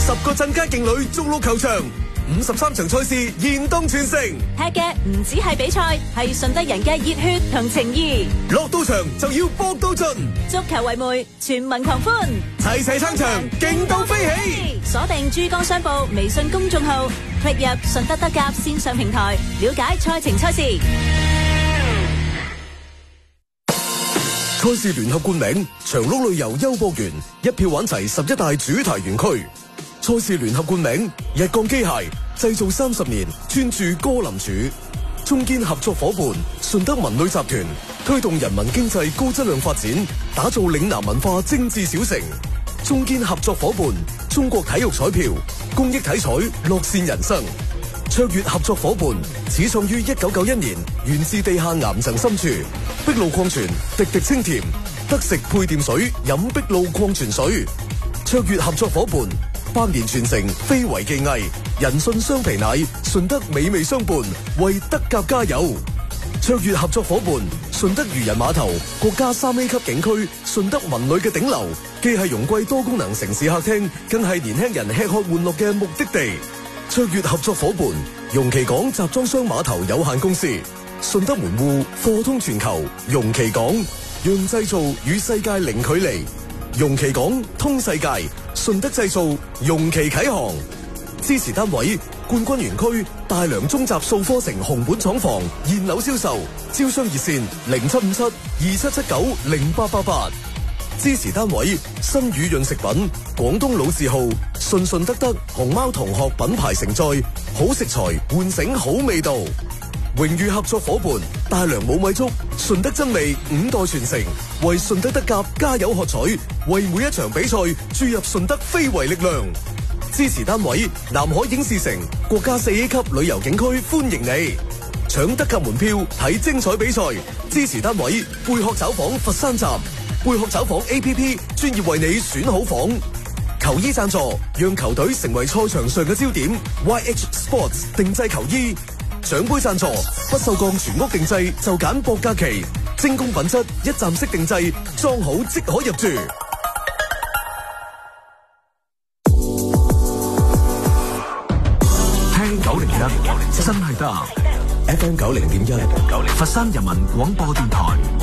10個鎮街勁旅逐鹿球場，53場賽事現當全城。 踢嘅唔止係比賽，係順德人嘅熱血同情義。 落到場就要搏到盡， 足球為媒，全民狂歡， 齊齊撐場，勁到飛起。 鎖定珠江商報微信公眾號，click入順德德甲線上平台，了解賽程賽事。 賽事聯合冠名長鹿旅遊優博園，一票玩齊11大主題園區。賽事聯合冠名日鋼機械，製造30年，專注歌林柱。中堅合作伙伴順德文旅集團，推動人民經濟高質量發展，打造嶺南文化精緻小城。中堅合作伙伴中國體育彩票，公益體彩，樂善人生。卓越合作伙伴始創於1991年，源自地下岩層深處。碧露礦泉，滴滴清甜，得食配電水，飲碧露礦泉水。卓越合作伙伴100年傳承，非遺技藝，人信雙皮奶，順德美味相伴，為德甲加油。卓越合作伙伴順德漁人碼頭，國家3A 級景區，順德文旅嘅頂流，既係容桂多功能城市客廳，更係年輕人吃喝玩樂嘅目的地。卓越合作伙伴容其港集裝箱碼頭有限公司，順德門戶，貨通全球，容其港，讓製造與世界零距離。容其港通世界，順德製造，容其啟航。支持單位冠軍園區大良中集數科城紅本廠房現樓銷售，招商熱線075727790888。支持單位新宇潤食品廣東老字號順順德德熊貓同學品牌承載，好食材喚醒好味道。榮譽合作伙伴大良冇米粥，順德真味5代傳承，為順德德甲加油喝彩，為每一場比賽注入順德非遺力量。支持單位南海影視城國家4A 級旅遊景區歡迎你，搶德甲門票睇精彩比賽。支持單位貝殼找房佛山站，貝殼找房 APP 專業為你選好房。球衣贊助讓球隊成為賽場上嘅焦點， YH Sports 定製球衣。獎杯贊助不鏽鋼全屋定製就揀博嘉祺，精工品質一站式定製，裝好即可入住。 聽901真係得 FM 90.1， 佛山人民廣播電台。